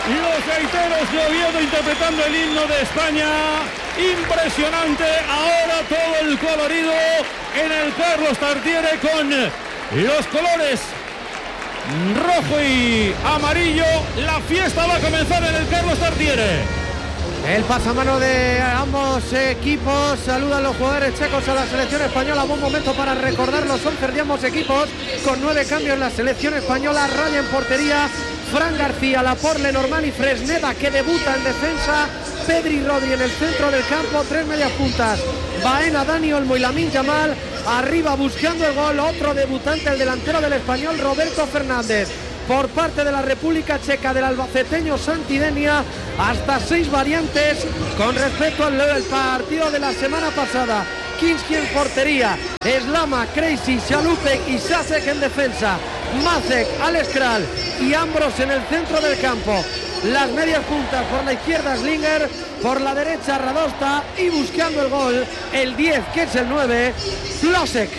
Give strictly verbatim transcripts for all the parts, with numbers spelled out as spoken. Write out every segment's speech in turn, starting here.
Los gaiteros de Oviedo interpretando el himno de España. Impresionante. Ahora todo el colorido en el Carlos Tartiere con los colores rojo y amarillo. La fiesta va a comenzar en el Carlos Tartiere. El pasamano de ambos equipos. Saludan los jugadores checos a la selección española. Buen momento para recordar los once de ambos equipos. Con nueve cambios en la selección española. Raya en portería Fran García, Laporte, Lenormand y Fresneda, que debuta en defensa. Pedri Rodri en el centro del campo. Tres medias puntas, Baena, Dani Olmo y Lamine Yamal. Arriba buscando el gol, otro debutante, el delantero del Español, Roberto Fernández. Por parte de la República Checa, del albaceteño Santidenia, hasta seis variantes con respecto al partido de la semana pasada. Kinski en portería, Slama, Crazy, Chalupek y Sasek en defensa. Macek, Alex Kral y Ambros en el centro del campo. Las medias puntas, por la izquierda Slinger, por la derecha Radosta y buscando el gol, el diez, que es el nueve, Flosek.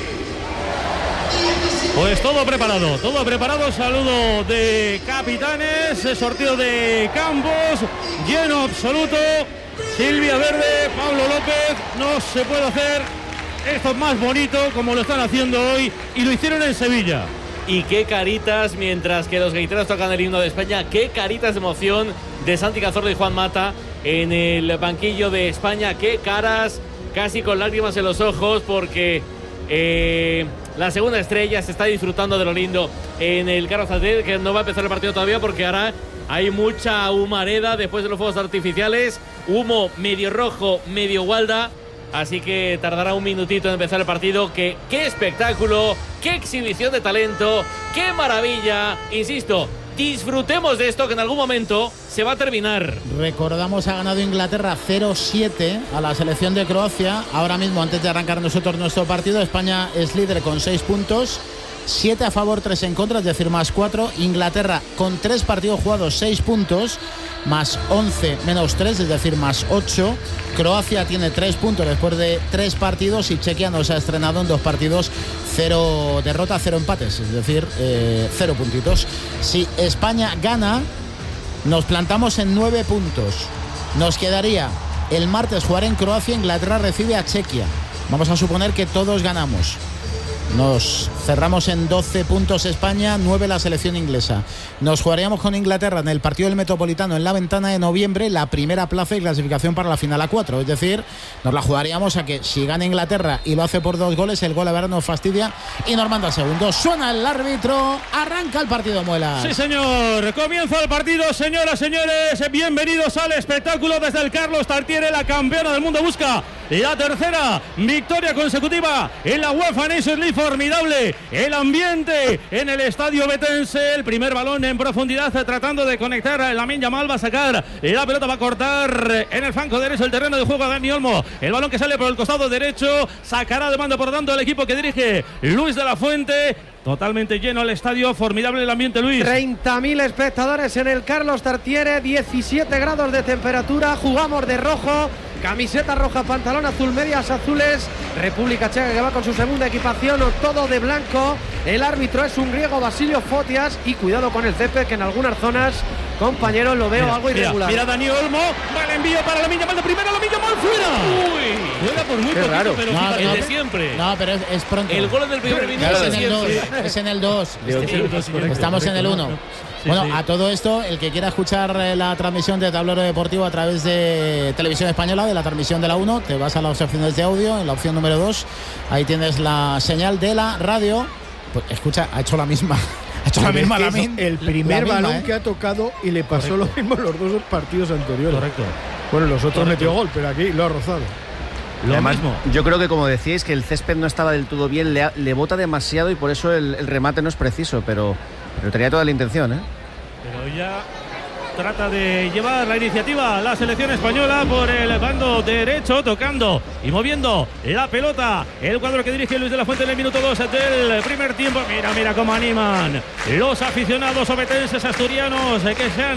Pues todo preparado, todo preparado. Saludo de capitanes, sorteo de campos, lleno absoluto. Silvia Verde, Pablo López. No se puede hacer esto más bonito como lo están haciendo hoy, y lo hicieron en Sevilla. Y qué caritas, mientras que los gaiteros tocan el himno de España, qué caritas de emoción de Santi Cazorla y Juan Mata en el banquillo de España. Qué caras, casi con lágrimas en los ojos, porque eh, la segunda estrella se está disfrutando de lo lindo en el Carlos Tartiere, que no va a empezar el partido todavía porque ahora hay mucha humareda después de los fuegos artificiales, humo medio rojo, medio gualda. Así que tardará un minutito en empezar el partido. Que, ¡Qué espectáculo! ¡Qué exhibición de talento! ¡Qué maravilla! Insisto, disfrutemos de esto, que en algún momento se va a terminar. Recordamos, ha ganado Inglaterra cero siete a la selección de Croacia. Ahora mismo, antes de arrancar nosotros nuestro partido, España es líder con seis puntos. siete a favor, tres en contra, es decir, más cuatro. Inglaterra con tres partidos jugados, seis puntos, más once, menos tres, es decir, más ocho. Croacia tiene tres puntos después de tres partidos y Chequia no se ha estrenado en dos partidos, cero derrota, cero empates, es decir, eh, cero puntitos. Si España gana, nos plantamos en nueve puntos. Nos quedaría el martes jugar en Croacia, Inglaterra recibe a Chequia. Vamos a suponer que todos ganamos. Nos cerramos en doce puntos España, nueve la selección inglesa. Nos jugaríamos con Inglaterra en el partido del Metropolitano en la ventana de noviembre, la primera plaza y clasificación para la final a cuatro. Es decir, nos la jugaríamos a que si gana Inglaterra y lo hace por dos goles, el gol a ver nos fastidia y nos manda segundo. Suena el árbitro, arranca el partido, Muelas. Sí, señor, comienza el partido, señoras, señores. Bienvenidos al espectáculo desde el Carlos Tartiere. La campeona del mundo busca la tercera victoria consecutiva en la UEFA Nations League. Formidable el ambiente en el estadio betense. El primer balón en profundidad, tratando de conectar a Lamine Yamal. Va a sacar la pelota, va a cortar en el flanco derecho el terreno de juego a Dani Olmo. El balón que sale por el costado derecho, sacará de mando por tanto el equipo que dirige Luis de la Fuente. Totalmente lleno el estadio, formidable el ambiente, Luis. treinta mil espectadores en el Carlos Tartiere, diecisiete grados de temperatura, jugamos de rojo, camiseta roja, pantalón azul, medias azules. República Checa que va con su segunda equipación, todo de blanco. El árbitro es un griego, Basilio Fotias, y cuidado con el césped, que en algunas zonas, compañeros, lo veo mira, algo mira, irregular. Mira Dani Olmo, va el envío para Lamine Yamal de primera, Lamine Yamal fuera. Uy, fuera por muy qué poquito, raro. pero No, fíjate, el no, de siempre. No, pero es, es pronto. El gol del primer minuto Es de en el dos, siempre. es en el dos. Este, Estamos en el uno. Sí, bueno, sí. a todo esto, el que quiera escuchar eh, la transmisión de Tablero Deportivo a través de Televisión Española, de la transmisión de la uno, te vas a las opciones de audio, en la opción número dos, ahí tienes la señal de la radio. Pues escucha, ha hecho la misma. Ha hecho la misma Lamine. El primer misma, balón ¿eh? que ha tocado y le pasó Correcto. lo mismo en los dos partidos anteriores. Correcto. Bueno, los otros Correcto. metió gol, pero aquí lo ha rozado. Lo Además, mismo. yo creo que, como decíais, que el césped no estaba del todo bien, le, ha- le bota demasiado y por eso el, el remate no es preciso, pero, pero tenía toda la intención, ¿eh? Pero ya trata de llevar la iniciativa la selección española por el bando derecho, tocando y moviendo la pelota. El cuadro que dirige Luis de la Fuente en el minuto dos del primer tiempo. Mira, mira cómo animan los aficionados obetenses asturianos que se han eh,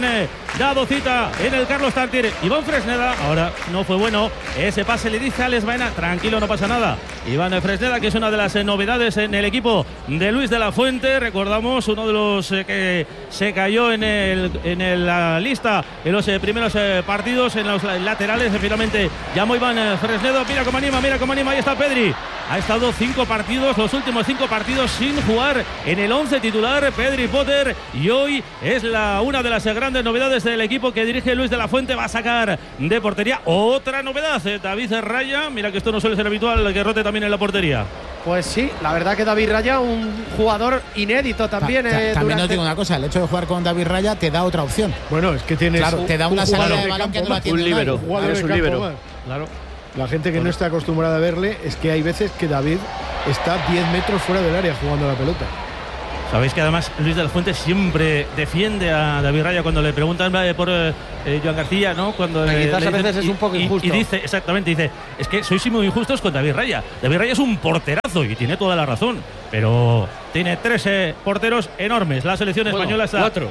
dado cita en el Carlos Tartiere. Iván Fresneda, ahora no fue bueno. Ese pase le dice a Alex Baena, tranquilo, no pasa nada. Iván Fresneda, que es una de las eh, novedades en el equipo de Luis de la Fuente. Recordamos, uno de los eh, que se cayó en, el, en el, la lista en los eh, primeros eh, partidos, en los laterales. Eh, finalmente llamó Iván eh, Fresneda. Mira cómo anima, mira cómo anima. Ahí está Pedri. Ha estado cinco partidos, los últimos cinco partidos sin jugar en el once titular Pedri Potter, y hoy es la una de las grandes novedades del equipo que dirige Luis de la Fuente. Va a sacar de portería otra novedad, eh, David Raya. Mira que esto no suele ser habitual, que rote también en la portería. Pues sí, la verdad que David Raya, un jugador inédito también. Ta, ta, eh, también durante... os digo una cosa, el hecho de jugar con David Raya te da otra opción. Bueno, es que tienes claro, te da una salida de balón que no la tiene un líbero. un jugador Eres de un campo líbero. más. Claro. La gente que no está acostumbrada a verle, es que hay veces que David está diez metros fuera del área jugando la pelota. Sabéis que además Luis de la Fuente siempre defiende a David Raya cuando le preguntan eh, por eh, Joan García, ¿no? Cuando Que eh, quizás le a dicen- veces es un poco y- injusto. Y dice, exactamente, dice, es que sois muy injustos con David Raya. David Raya es un porterazo y tiene toda la razón, pero tiene tres eh, porteros enormes. La selección Bueno, española está... cuatro.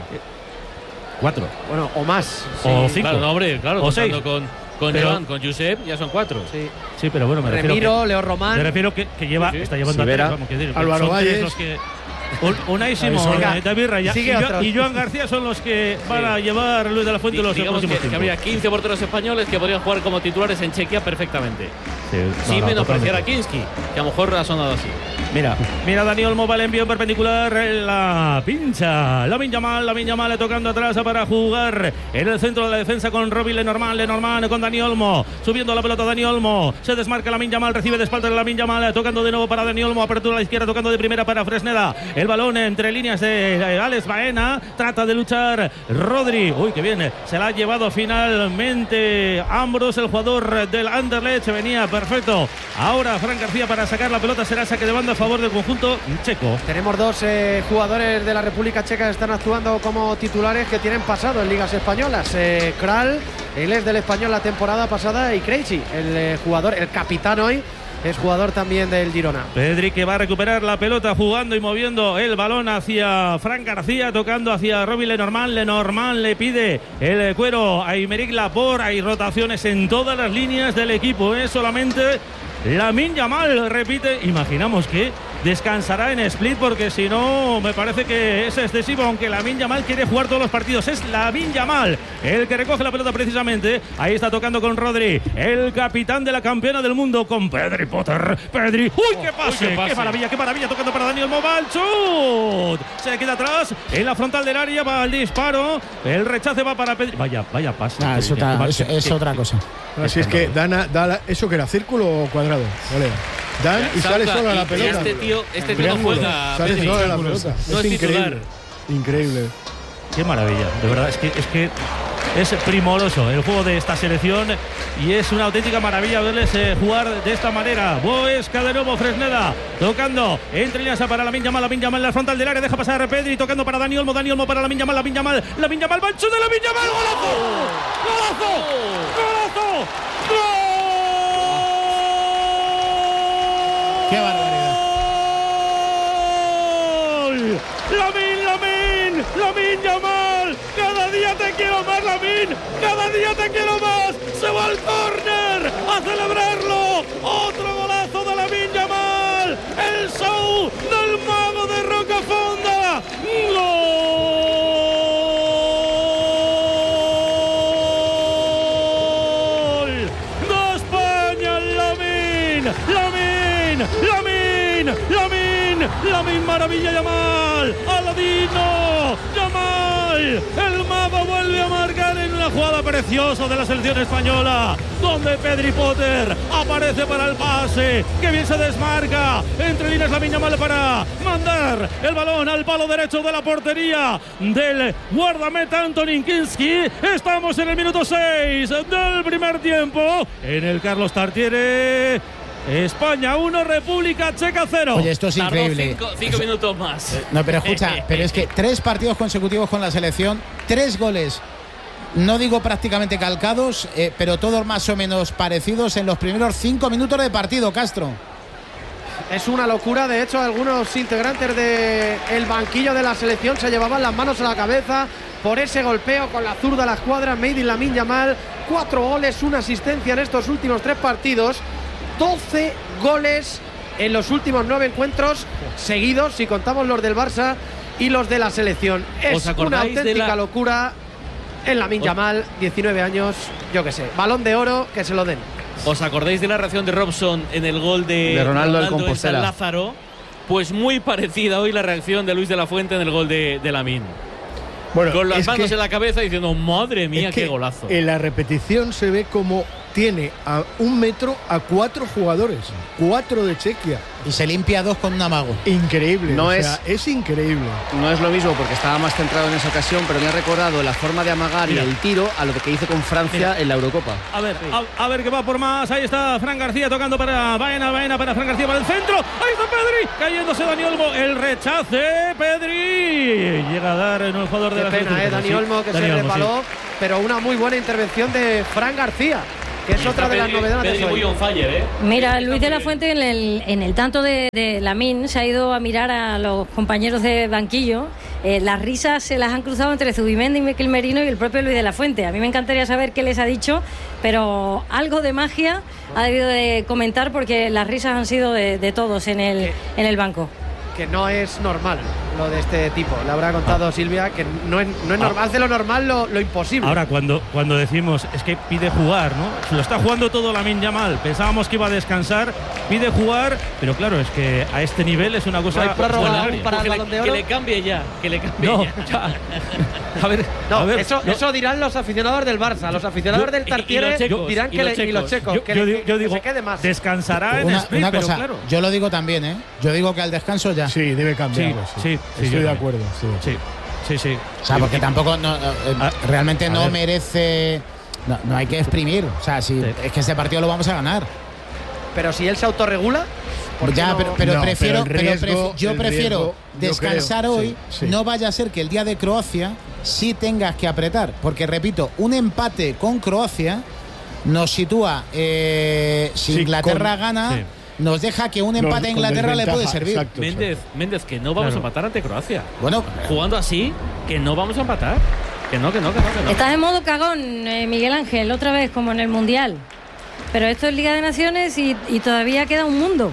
Cuatro. Bueno, o más. O sí. cinco. Claro, no, hombre, claro, O contando seis. con, con Pero- Joan, con Josep, ya son cuatro. Sí. Sí, pero bueno, me refiero Remiro, que, Leo me Román. refiero que, que lleva, Sí, sí. está llevando a Sivera, tres, vamos, que decir, Álvaro son tres Valles. los que Un- Unai Simón, Venga, eh, David Raya sigue y, Jo- otros. y Joan García son los que van a llevar Luis de la Fuente Di- los digamos que, próximos que tiempos. habría quince porteros españoles que podrían jugar como titulares en Chequia perfectamente. Sí, no, Sin no, menospreciar a totalmente. Kinski, que a lo mejor ha sonado así. Mira, mira Dani Olmo, va el envío perpendicular, la pincha, Lamine Yamal, Lamine Yamal tocando atrás para jugar en el centro de la defensa con Robbie Lenormand, Lenormand con Dani Olmo, subiendo la pelota Dani Olmo, se desmarca Lamine Yamal, recibe de espalda de Lamine Yamal, tocando de nuevo para Dani Olmo, apertura a la izquierda, tocando de primera para Fresneda, el balón entre líneas de eh, Alex Baena, trata de luchar Rodri, uy que bien, se la ha llevado finalmente Ambros, el jugador del Anderlecht, se venía perfecto, ahora Fran García para sacar la pelota, será saque de banda a favor del conjunto checo. Tenemos dos eh, jugadores de la República Checa que están actuando como titulares que tienen pasado en ligas españolas. Eh, Kral, él es del Español la temporada pasada, y Krejci, el eh, jugador, el capitán hoy, es jugador también del Girona. Pedri que va a recuperar la pelota jugando y moviendo el balón hacia Fran García, tocando hacia Robbie Lenormand. Lenormand le pide el cuero a Aymeric Laporte. Hay rotaciones en todas las líneas del equipo, es solamente Lamine Yamal, repite, imaginamos que descansará en Split porque si no me parece que es excesivo, aunque Lamine Yamal quiere jugar todos los partidos. Es Lamine Yamal el que recoge la pelota precisamente, ahí está tocando con Rodri, el capitán de la campeona del mundo, con Pedri Potter, Pedri, uy qué pase, uy, qué pase. qué maravilla, qué maravilla, tocando para Daniel Mobal, chut, se le queda atrás, en la frontal del área va el disparo, el rechace va para Pedri, vaya, vaya pase. Ah, es Qué- otra, qué- es, es qué- otra cosa. Así es que Dana, da la- ¿eso que era círculo o cuadrado? Vale. Dan y sale Salta, solo a la y- y pelota. este tío, este tío no Triángulo, juega, sale Pedri. solo a la Triángulos. pelota. No es es increíble. titular. Increíble. Qué maravilla, de verdad, es que es que es primoroso el juego de esta selección y es una auténtica maravilla verles eh, jugar de esta manera. Boesca de nuevo, Fresneda tocando entre líneas para Lamine Yamal, Lamine Yamal en la frontal del área, deja pasar a Pedri, tocando para Dani Olmo, Dani Olmo para Lamine Yamal, Lamine Yamal, Lamine Yamal, mancho de Lamine Yamal, golazo, golazo, golazo, gol. Qué barbaridad. Lamine, Lamine, Lamine Yamal, cada día te quiero más, Lamine, cada día te quiero más, se va al córner a celebrarlo, otro golazo de Lamine Yamal, el show del mago de Rocafonda, gol de España, Lamine, Lamine, Lamine, Lamine, Lamine, maravilla Yamal, Aladino, Yamal, el mago vuelve a marcar en una jugada preciosa de la selección española, donde Pedri Potter aparece para el pase, que bien se desmarca, entre líneas Lamine Yamal para mandar el balón al palo derecho de la portería del guardameta Antonin Kinski. Estamos en el minuto seis del primer tiempo, en el Carlos Tartiere. España uno, República Checa cero. Oye, esto es Tardó increíble. cinco, cinco minutos más. No, pero escucha, pero es que tres partidos consecutivos con la selección, tres goles, no digo prácticamente calcados, eh, pero todos más o menos parecidos en los primeros cinco minutos de partido, Castro. Es una locura, de hecho algunos integrantes del banquillo de la selección se llevaban las manos a la cabeza por ese golpeo con la zurda a la escuadra. Made in Lamine Yamal, cuatro goles, una asistencia en estos últimos tres partidos, doce goles en los últimos nueve encuentros seguidos, si contamos los del Barça y los de la selección. Es una auténtica la... locura en Lamine Yamal, diecinueve años, yo qué sé, balón de oro, que se lo den. ¿Os acordáis de la reacción de Robson en el gol de, de Ronaldo, Ronaldo del Compostela? en San Lázaro? Pues muy parecida hoy la reacción de Luis de la Fuente en el gol de, de Lamine. Bueno, con las manos que, en la cabeza diciendo, madre mía, qué que golazo. En la repetición se ve como tiene a un metro a cuatro jugadores, cuatro de Chequia. Y se limpia dos con un amago. Increíble, no o es, sea, es increíble. No es lo mismo porque estaba más centrado en esa ocasión, pero me ha recordado la forma de amagar Mira. y el tiro a lo que hizo con Francia Mira. en la Eurocopa. A ver, sí. a, a ver qué va por más. Ahí está Fran García tocando para Baena, Baena para Fran García para el centro. Ahí está Pedri, cayéndose Dani Olmo. El rechace, Pedri. Llega a dar el nuevo jugador de qué la pena, selección. eh, Dani sí. Olmo que Dani se Olmo, resbaló, sí. pero una muy buena intervención de Fran García, que es otra de las novedades. Pedri muy on fire, ¿eh? Mira, Luis de la Fuente en el, en el tanto de, de Lamine se ha ido a mirar a los compañeros de banquillo. Eh, las risas se las han cruzado entre Zubimendi y Mikel Merino y el propio Luis de la Fuente. A mí me encantaría saber qué les ha dicho, pero algo de magia ha debido de comentar porque las risas han sido de, de todos en el, en el banco. Que no es normal lo de este tipo. Le habrá contado ah. Silvia que no es, no es normal, hace lo normal lo, lo imposible. Ahora, cuando, cuando decimos es que pide jugar, ¿no? Se lo está jugando todo Lamine Yamal. Pensábamos que iba a descansar, pide jugar, pero claro, es que a este nivel es una cosa. ¿No hay prórroga bueno, para el que, Balón de le, Oro? que le cambie ya, que le cambie no, ya. ya. A ver, no, a ver, eso, no. eso dirán los aficionados del Barça, los aficionados yo, del Tartiere dirán y que los le, y los checos, yo, que, yo, le, digo, yo digo, que se quede más. Descansará en una, sprint, una cosa, pero claro. Yo lo digo también, ¿eh? Yo digo que al descanso ya. Sí, debe cambiar. Sí, sí, sí, estoy sí, de acuerdo. Sí. Sí, sí, sí. O sea, porque tampoco no, eh, a, realmente a no ver. merece. No, no hay que exprimir. O sea, si Sí. es que este partido lo vamos a ganar. Pero si él se autorregula. ¿por qué Ya, no? pero, pero No, prefiero, pero el pero riesgo- prefi- yo el prefiero riesgo, yo descansar creo, hoy. sí, sí. No vaya a ser que el día de Croacia sí tengas que apretar, porque repito, un empate con Croacia nos sitúa. Eh, si Sí, Inglaterra con- gana, sí. nos deja que un Con- empate a con Inglaterra le puede desventaja, servir. exacto, Méndez, Méndez, que no vamos Claro. a empatar ante Croacia. Bueno, Jugando así, que no vamos a empatar. Que no, que no, que no, que no. Estás en modo cagón, eh, Miguel Ángel, otra vez como en el Mundial. Pero esto es Liga de Naciones y, y todavía queda un mundo.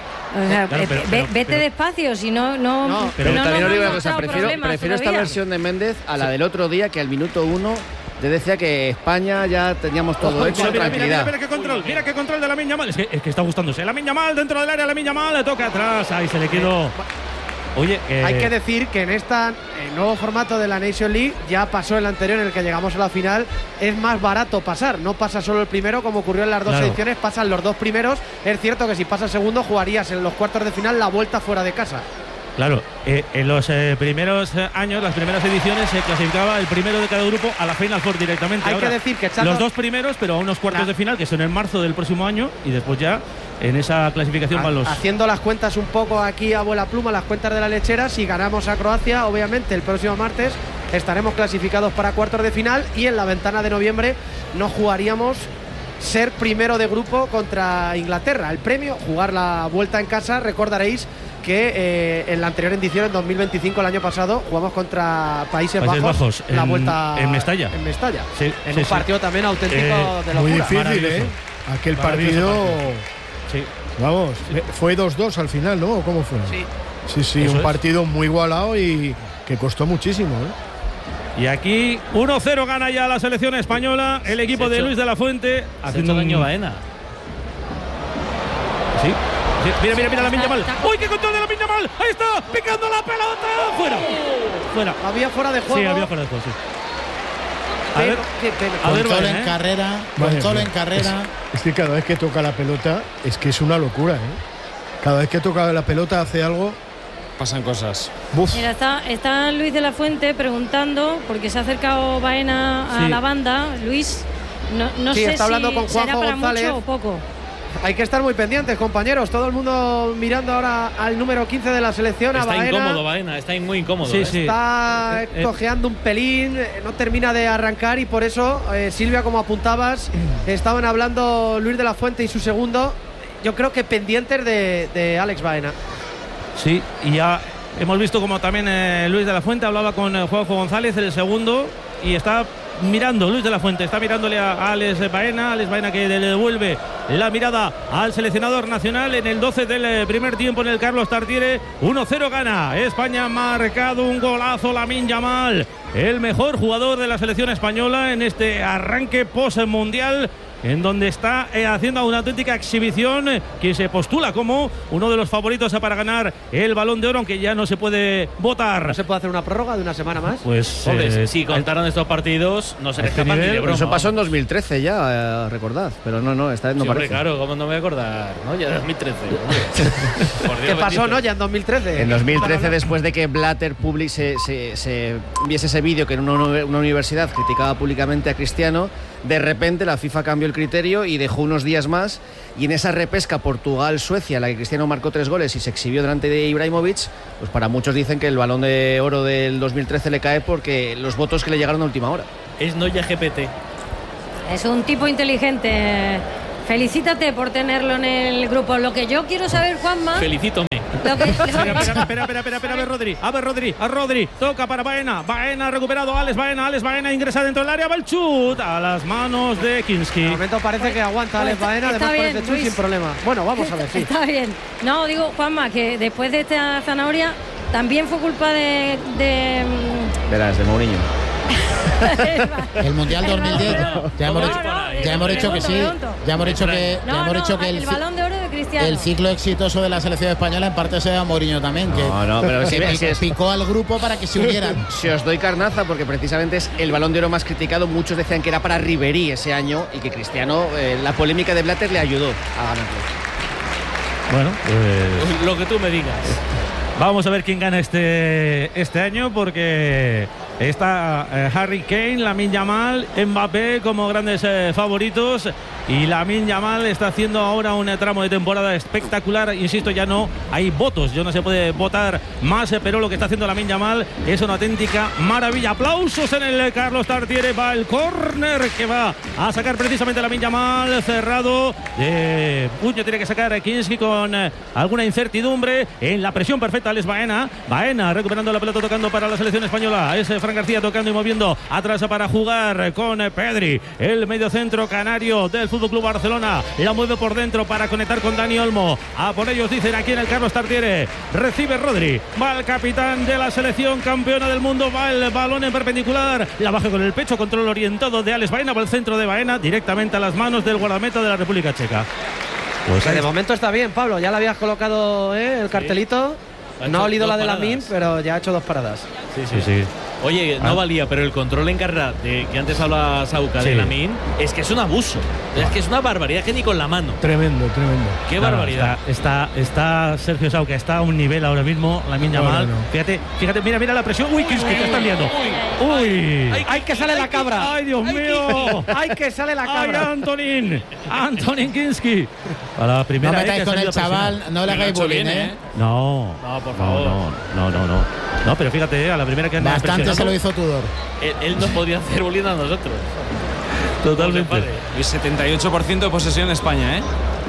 O sea, Claro, pero- ve- pero- vete pero- despacio, si no, no, No, Pero no también nos os digo han una cosa, mostrado prefiero, problemas prefiero esta todavía. versión de Méndez a la del otro día, que al minuto uno te decía que España ya teníamos todo hecho, Mira, mira, mira, tranquilidad. mira qué control, mira qué control de Lamine Yamal. Es que, es que está gustándose. Lamine Yamal dentro del área, Lamine Yamal le toca atrás. Ahí se le quedó. Oye, eh, Hay que decir que en este nuevo formato de la Nation League, ya pasó el anterior en el que llegamos a la final, es más barato pasar, no pasa solo el primero como ocurrió en las dos Claro. ediciones, pasan los dos primeros. Es cierto que si pasa el segundo jugarías en los cuartos de final la vuelta fuera de casa. Claro, eh, en los eh, primeros eh, años, las primeras ediciones, se clasificaba el primero de cada grupo a la Final Four directamente. Hay Ahora, que decir que echando- los dos primeros, pero a unos cuartos Nah. de final, que son en marzo del próximo año, y después ya en esa clasificación van los. Haciendo las cuentas un poco aquí a vuela pluma, las cuentas de la lechera, si ganamos a Croacia, obviamente el próximo martes estaremos clasificados para cuartos de final y en la ventana de noviembre no jugaríamos ser primero de grupo contra Inglaterra. El premio, jugar la vuelta en casa. Recordaréis que eh, en la anterior edición, en dos mil veinticinco, el año pasado, jugamos contra Países, Países Bajos, Bajos, la en- vuelta en Mestalla. En Mestalla. Sí, en sí, un sí. partido también auténtico Eh, de Muy locura. difícil, Maravilloso. ¿eh? Aquel Maravilloso partido, partido. Sí. vamos, fue dos dos al final, ¿no? ¿O ¿Cómo fue? Sí. Sí, sí, Eso un es. partido muy igualado y que costó muchísimo, ¿eh? Y aquí uno cero gana ya la selección española, el equipo Se de echó- Luis de la Fuente. Ha haciendo hecho un- daño Baena. Sí. Sí, Mira, mira, mira, Lamine Está- Yamal. está- ¡Uy, qué control de Lamine Yamal! ¡Ahí está! ¡Picando la pelota! ¡Fuera! Fuera. Había fuera de juego. Sí, había fuera de juego, sí. A pero- ver, qué pena. a ver, Control Baena, en ¿eh? carrera, Madre control mía. en carrera. Es que cada vez que toca la pelota es que es una locura, ¿eh? Cada vez que toca la pelota hace algo. Pasan cosas. Buf. Mira, está, está Luis de la Fuente preguntando, porque se ha acercado Baena a Sí. la banda. Luis, no, no Sí, sé está hablando si con será Juanjo para González. mucho o poco. Hay que estar muy pendientes, compañeros. Todo el mundo mirando ahora al número quince de la selección, a Está Baena. incómodo Baena, está muy incómodo. Sí, ¿eh? sí. Está Eh, eh. cojeando un pelín, eh, no termina de arrancar y por eso, eh, Silvia, como apuntabas, estaban hablando Luis de la Fuente y su segundo. Yo creo que pendientes de, de Alex Baena. Sí, y ya Hemos visto como también eh, Luis de la Fuente hablaba con eh, Juanjo González, el segundo, y está mirando, Luis de la Fuente está mirándole a, a Alex Baena, Alex Baena que le devuelve la mirada al seleccionador nacional en el doce del primer tiempo en el Carlos Tartiere. uno cero gana España, ha marcado un golazo Lamine Yamal, el mejor jugador de la selección española en este arranque post-mundial, en donde está eh, haciendo una auténtica exhibición, eh, que se postula como uno de los favoritos para ganar el Balón de Oro, aunque ya no se puede votar. ¿No se puede hacer una prórroga de una semana más? Pues Hombre, eh, si contaran estos partidos, no se les este escapa ni nivel, de broma. Eso pasó en dos mil trece ya, eh, recordad. Pero no, no, esta vez no Sí, hombre, parece. claro, ¿cómo no me voy a acordar? ¿No? Ya dos mil trece. Por Dios ¿Qué pasó, bendito. no? Ya en dos mil trece. En dos mil trece, después de que Blatter public se, se, se viese ese vídeo que en una, una universidad criticaba públicamente a Cristiano, de repente la FIFA cambió el criterio y dejó unos días más, y en esa repesca Portugal-Suecia, en la que Cristiano marcó tres goles y se exhibió delante de Ibrahimovic, pues para muchos dicen que el Balón de Oro del dos mil trece le cae porque los votos que le llegaron a última hora. Es Noya G P T. Es un tipo inteligente. Felicítate por tenerlo en el grupo. Lo que yo quiero saber, Juanma. Felicítome. Lo que, Espera, espera, espera, espera, espera, espera, a ver Rodri, a ver Rodri, a Rodri, toca para Baena, Baena ha recuperado Alex Baena, Alex Baena ingresa dentro del área, va el chut a las manos de Kinski. De momento parece que aguanta Alex Baena, Está además bien, parece chut Luis. sin problema. Bueno, vamos a ver, sí. Está bien. No, digo, Juanma, que después de esta zanahoria también fue culpa de. de Verás, de Mourinho. El Mundial dos mil diez. Ya hemos No, dicho, no, ya hemos dicho que sí. Ya hemos dicho que, ya No, hemos no, dicho que el, el, ci- Balón de Oro de Cristiano. el ciclo exitoso de la selección española en parte se da a Mourinho también, que, No, no, pero que si, pi- si es- picó al grupo para que se unieran. si os doy carnaza, porque precisamente es el Balón de Oro más criticado. Muchos decían que era para Ribery ese año y que Cristiano, eh, la polémica de Blatter le ayudó a ganarlo. Bueno, pues Lo que tú me digas. vamos a ver quién gana este, este año, porque está eh, Harry Kane, Lamine Yamal, Mbappé como grandes eh, favoritos, y Lamine Yamal está haciendo ahora un tramo de temporada espectacular. Insisto, ya no hay votos, ya no se puede votar más, eh, pero lo que está haciendo Lamine Yamal es una auténtica maravilla. Aplausos en el Carlos Tartiere, va el córner que va a sacar precisamente Lamine Yamal, cerrado de puño, tiene que sacar a Kinski con eh, alguna incertidumbre, en la presión perfecta Alex Baena, Baena recuperando la pelota, tocando para la selección española, es eh, Fran García tocando y moviendo atrás para jugar con eh, Pedri, el mediocentro canario del Fútbol Club Barcelona, la mueve por dentro para conectar con Dani Olmo, a por ellos dicen aquí en el Carlos Tartiere, recibe Rodri, va el capitán de la selección campeona del mundo, va el balón en perpendicular, la baja con el pecho, control orientado de Alex Baena, va el centro de Baena directamente a las manos del guardameta de la República Checa. Pues Que ahí de está. momento está bien, Pablo. Ya le habías colocado ¿eh? el cartelito. Ha No ha hecho olido dos la de la paradas. Min, pero ya ha hecho dos paradas. Sí, Sí, sí. Oye, no Ah. valía, pero el control en carrera de que antes hablaba Sauca Sí. de Lamine es que es un abuso. Es que es una barbaridad que ni con la mano. Tremendo, tremendo. Qué No, no, barbaridad. Está, está, está Sergio Sauca, está a un nivel ahora mismo, Lamine Yamal. No, no, no. Fíjate, fíjate, mira, mira la presión. Uy, Kinski, te están liando. Uy. Ay, ¡Ay, que sale la cabra! Ay, Dios mío. ¡Ay, que sale la Ay, cabra! Antonin. Antonin Kinski. A la No primera vez metáis que ha con el salido chaval, presionado. no le Lo ha hagáis hecho bullying, bien, ¿eh? ¿eh? No. No, por No, favor. no, no, no, no. No, pero fíjate, eh, a la primera que han Bastante se lo presionado. hizo Tudor. Él, él no podría hacer bullying a nosotros. Totalmente. Padre. Y setenta y ocho por ciento de posesión en España, ¿eh?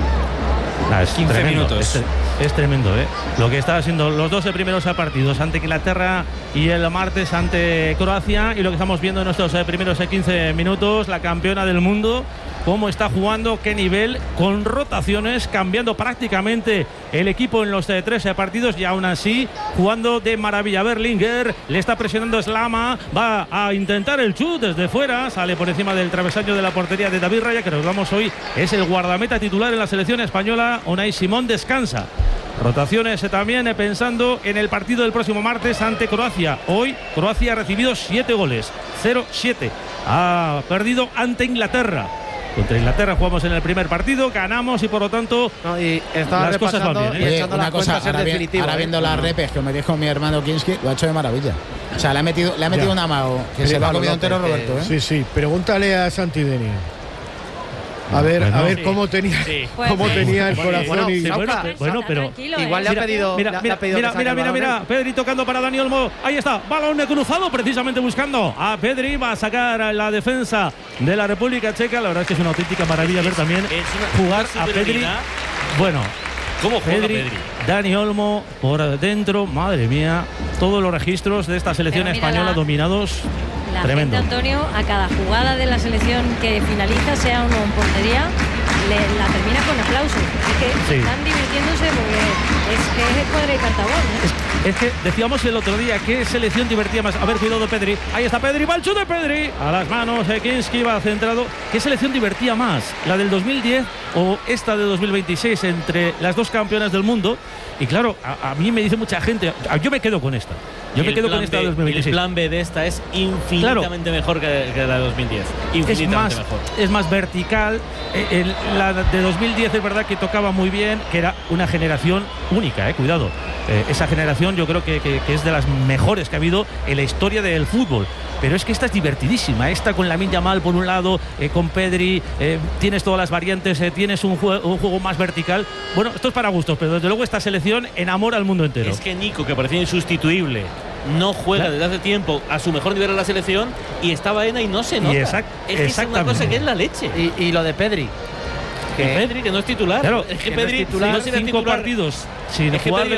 Nah, es quince tremendo, minutos. Es, es tremendo, ¿eh? Lo que está haciendo los doce primeros partidos ante Inglaterra y el martes ante Croacia, y lo que estamos viendo en estos eh, primeros eh, quince minutos, la campeona del mundo, cómo está jugando, qué nivel, con rotaciones, cambiando prácticamente el equipo en los eh, tres eh, partidos, y aún así jugando de maravilla. Berlinger le está presionando Slama, va a intentar el chut desde fuera, sale por encima del travesaño de la portería de David Raya, que recordamos hoy es el guardameta titular en la selección española. Unai Simón descansa. Rotaciones eh, también eh, pensando en el partido del próximo martes ante Croacia. Hoy Croacia ha recibido siete goles, cero siete. Ha perdido ante Inglaterra. Contra Inglaterra jugamos en el primer partido, ganamos, y por lo tanto No, y estaba Las cosas van repasando bien, y ¿eh? Oye, echando una las cosa, cuentas en ahora, vi- definitivo. ahora ¿eh? viendo las repes que me dijo mi hermano Kinski, lo ha hecho de maravilla. O sea, le ha metido, le ha metido Ya. un amago que Sí, se lo ha Pablo comido López, entero que- Roberto, ¿eh? Sí, sí. Pregúntale a Santi Denia. A ver, Bueno, a ver sí. cómo tenía, Sí. Pues cómo sí. tenía el Bueno, corazón bueno, y sí, bueno, Sauca, pe- bueno, pero Tranquilo, Igual ¿eh? le ha Mira, pedido. Mira, le ha- le mira, ha pedido mira, que saque mira, el mira, balón, mira, ¿eh? Pedri tocando para Dani Olmo. Ahí está, balón de cruzado, precisamente buscando a Pedri. Va a sacar a la defensa de la República Checa. La verdad es que es una auténtica maravilla ver también Es una- jugar una a Pedri. superioridad. Bueno, ¿Cómo juega Pedri, Pedri? Dani Olmo por dentro, madre mía, todos los registros de esta selección Pero mira española la- dominados. La Tremendo. gente, Antonio, a cada jugada de la selección que finaliza, sea uno en portería, le, la termina con aplausos. Es que Sí. están divirtiéndose porque es que es el cuadro de Cartabón. ¿eh? Es, es que decíamos el otro día, ¿qué selección divertía más? A ver, cuidado Pedri. Ahí está Pedri, va el chute de Pedri. A las manos, Kinski va centrado. ¿Qué selección divertía más? ¿La del dos mil diez o esta de dos mil veintiséis entre las dos campeonas del mundo? Y claro, a, a mí me dice mucha gente, a- yo me quedo con esta. Yo Y me el quedo con plan esta de B- dos mil veintiséis. El plan B de esta es infinitamente mejor que, que la de dos mil diez. es Infinitamente más, mejor. es más vertical. Eh, el- la de dos mil diez es verdad que tocaba muy bien, que era una generación única, eh, cuidado. Eh, esa generación yo creo que, que- que es de las mejores que ha habido en la historia del fútbol. Pero es que esta es divertidísima. Esta con Lamine Yamal por un lado, eh, con Pedri, eh, tienes todas las variantes, eh, tienes un, jue- un juego más vertical. Bueno, esto es para gustos, pero desde luego esta selección enamora al mundo entero. Es que Nico, que parecía insustituible, no juega Claro. desde hace tiempo a su mejor nivel en la selección y está Baena y no se nota. exact- es que es una exactamente. cosa que es la leche. Y, y lo de Pedri. Que Pedri, que no es titular. Claro, es que que no es Pedri titular, no sería cinco titular. partidos sin Es que jugar Pedri